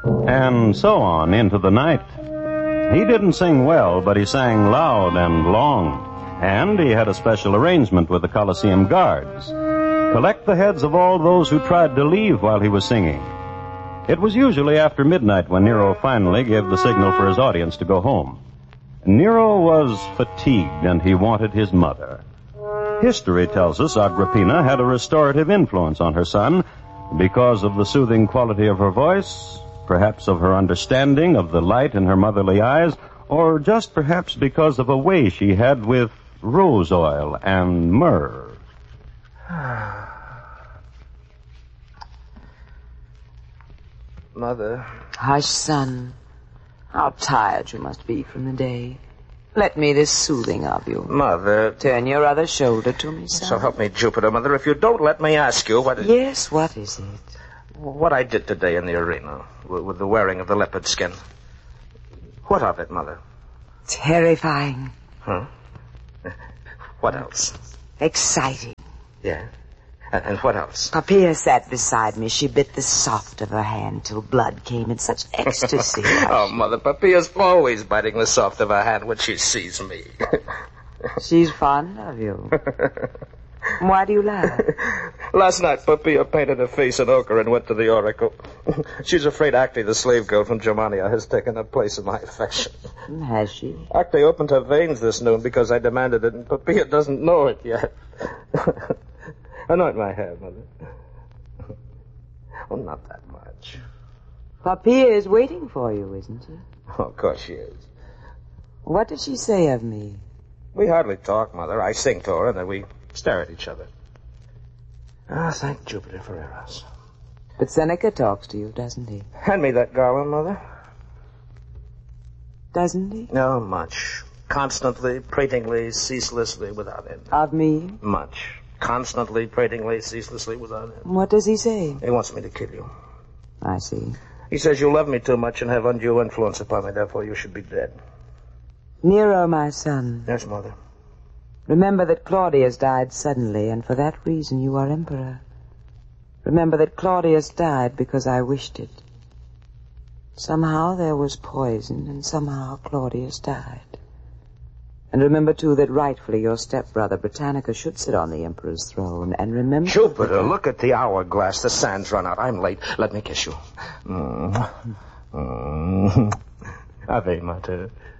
And so on into the night. He didn't sing well, but he sang loud and long. And he had a special arrangement with the Colosseum guards. Collect the heads of all those who tried to leave while he was singing. It was usually after midnight when Nero finally gave the signal for his audience to go home. Nero was fatigued and he wanted his mother. History tells us Agrippina had a restorative influence on her son because of the soothing quality of her voice, perhaps of her understanding of the light in her motherly eyes, or just perhaps because of a way she had with rose oil and myrrh. Mother. Hush, son. How tired you must be from the day. Let me this soothing of you. Mother. Turn your other shoulder to me, son. So help me, Jupiter, Mother. If you don't let me ask you what... Yes, what is it? What I did today in the arena with the wearing of the leopard skin. What of it, Mother? Terrifying. Huh? What else? Exciting. Yeah. And what else? Poppaea sat beside me. She bit the soft of her hand till blood came in such ecstasy. Oh, Mother, Poppaea's always biting the soft of her hand when she sees me. She's fond of you. Why do you laugh? Last night, Poppaea painted her face in ochre and went to the oracle. She's afraid Acte, the slave girl from Germania, has taken her place in my affection. Has she? Acte opened her veins this noon because I demanded it, and Poppaea doesn't know it yet. Anoint my hair, Mother. Oh, not that much. Poppaea is waiting for you, isn't she? Oh, of course she is. What did she say of me? We hardly talk, Mother. I sing to her, and then we stare at each other. Ah, thank Jupiter for Eros. But Seneca talks to you, doesn't he? Hand me that garland, Mother. Doesn't he? No, much. Constantly, pratingly, ceaselessly, without end. Of me? Much. Constantly, pratingly, ceaselessly, without end. What does he say? He wants me to kill you. I see. He says you love me too much and have undue influence upon me, therefore you should be dead. Nero, my son. Yes, Mother. Remember that Claudius died suddenly, and for that reason you are emperor. Remember that Claudius died because I wished it. Somehow there was poison, and somehow Claudius died. And remember, too, that rightfully your stepbrother Britannicus should sit on the emperor's throne. And remember... Jupiter, look at the hourglass. The sand's run out. I'm late. Let me kiss you. Ave Mater.